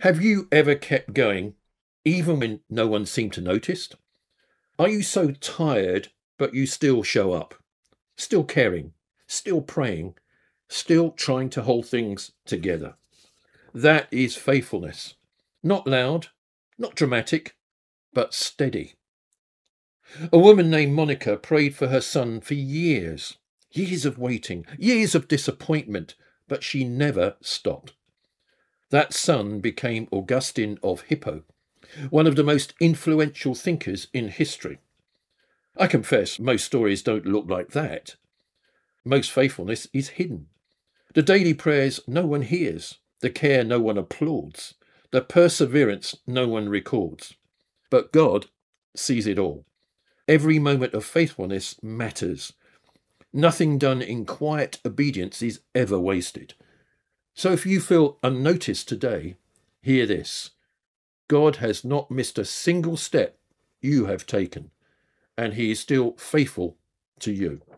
Have you ever kept going, even when no one seemed to notice? Are you so tired, but you still show up? Still caring, still praying, still trying to hold things together? That is faithfulness. Not loud, not dramatic, but steady. A woman named Monica prayed for her son for years, years of waiting, years of disappointment, but she never stopped. That son became Augustine of Hippo, one of the most influential thinkers in history. I confess most stories don't look like that. Most faithfulness is hidden. The daily prayers no one hears, the care no one applauds, the perseverance no one records. But God sees it all. Every moment of faithfulness matters. Nothing done in quiet obedience is ever wasted. So if you feel unnoticed today, hear this. God has not missed a single step you have taken, and he is still faithful to you.